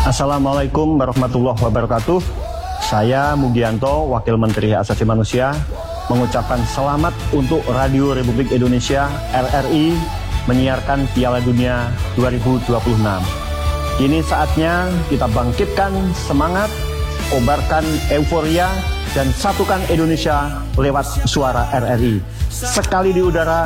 Assalamualaikum warahmatullahi wabarakatuh. Saya Mugianto, Wakil Menteri Hak Asasi Manusia, mengucapkan selamat untuk Radio Republik Indonesia RRI menyiarkan Piala Dunia 2026. Kini saatnya kita bangkitkan semangat, kobarkan euforia, dan satukan Indonesia lewat suara RRI. Sekali di udara,